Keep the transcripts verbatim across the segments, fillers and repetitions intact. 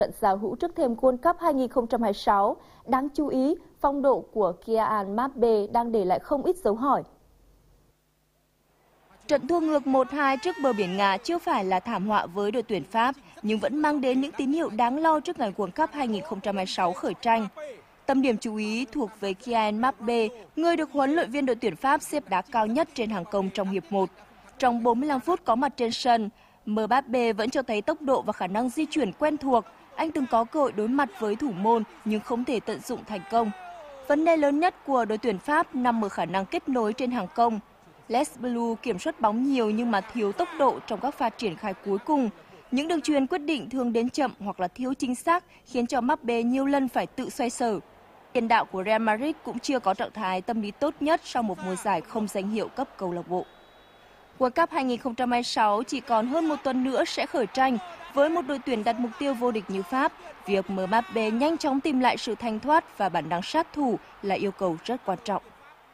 Trận giao hữu trước thềm World Cup hai nghìn không trăm hai mươi sáu, đáng chú ý, phong độ của Kylian Mbappé đang để lại không ít dấu hỏi. Trận thua ngược một hai trước bờ biển Nga chưa phải là thảm họa với đội tuyển Pháp, nhưng vẫn mang đến những tín hiệu đáng lo trước ngày World Cup hai nghìn không trăm hai mươi sáu khởi tranh. Tâm điểm chú ý thuộc về Kylian Mbappé, người được huấn luyện viên đội tuyển Pháp xếp đá cao nhất trên hàng công trong hiệp một. Trong bốn mươi lăm phút có mặt trên sân, Mbappé vẫn cho thấy tốc độ và khả năng di chuyển quen thuộc. Anh từng có cơ hội đối mặt với thủ môn nhưng không thể tận dụng thành công. Vấn đề lớn nhất của đội tuyển Pháp nằm ở khả năng kết nối trên hàng công. Les Bleus kiểm soát bóng nhiều nhưng mà thiếu tốc độ trong các pha triển khai cuối cùng. Những đường chuyền quyết định thường đến chậm hoặc là thiếu chính xác khiến cho Mbappé nhiều lần phải tự xoay sở. Tiền đạo của Real Madrid cũng chưa có trạng thái tâm lý tốt nhất sau một mùa giải không danh hiệu cấp câu lạc bộ. World Cup hai nghìn không trăm hai mươi sáu chỉ còn hơn một tuần nữa sẽ khởi tranh. Với một đội tuyển đặt mục tiêu vô địch như Pháp, việc Mbappé nhanh chóng tìm lại sự thanh thoát và bản năng sát thủ là yêu cầu rất quan trọng.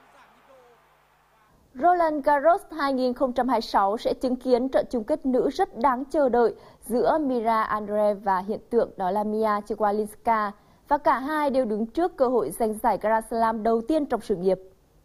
Roland Garros hai nghìn không trăm hai mươi sáu sẽ chứng kiến trận chung kết nữ rất đáng chờ đợi giữa Mira Andreeva và hiện tượng đó là Mia Chikwalinska, và cả hai đều đứng trước cơ hội giành giải Grand Slam đầu tiên trong sự nghiệp.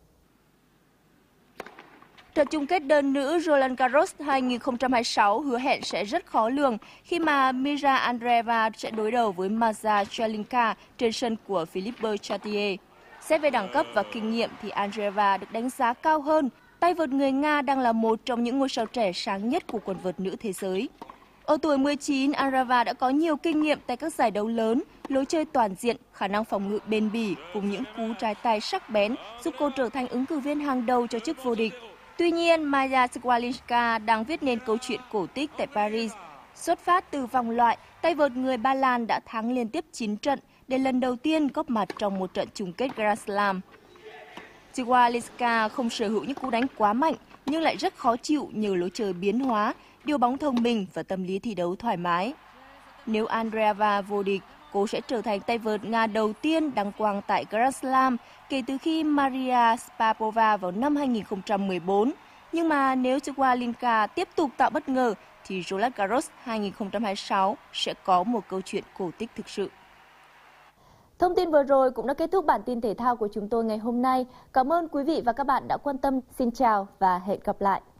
Trận chung kết đơn nữ Roland Garros hai nghìn không trăm hai mươi sáu hứa hẹn sẽ rất khó lường khi mà Mira Andreeva sẽ đối đầu với Maja Chikwalinska trên sân của Philippe Chatrier. Xét về đẳng cấp và kinh nghiệm thì Andreeva được đánh giá cao hơn. Tay vợt người Nga đang là một trong những ngôi sao trẻ sáng nhất của quần vợt nữ thế giới. Ở tuổi mười chín, Andreeva đã có nhiều kinh nghiệm tại các giải đấu lớn, lối chơi toàn diện, khả năng phòng ngự bền bỉ cùng những cú trái tay sắc bén giúp cô trở thành ứng cử viên hàng đầu cho chức vô địch. Tuy nhiên, Maja Chikwalinska đang viết nên câu chuyện cổ tích tại Paris. Xuất phát từ vòng loại, tay vợt người Ba Lan đã thắng liên tiếp chín trận để lần đầu tiên góp mặt trong một trận chung kết Grand Slam. Chikwalinska không sở hữu những cú đánh quá mạnh nhưng lại rất khó chịu nhờ lối chơi biến hóa, điều bóng thông minh và tâm lý thi đấu thoải mái. Nếu Andreeva vô địch, cô sẽ trở thành tay vợt Nga đầu tiên đăng quang tại Grand Slam kể từ khi Maria Sharapova vào năm hai nghìn không trăm mười bốn. Nhưng mà nếu Chikwalinska tiếp tục tạo bất ngờ thì Roland Garros hai nghìn không trăm hai mươi sáu sẽ có một câu chuyện cổ tích thực sự. Thông tin vừa rồi cũng đã kết thúc bản tin thể thao của chúng tôi ngày hôm nay. Cảm ơn quý vị và các bạn đã quan tâm. Xin chào và hẹn gặp lại.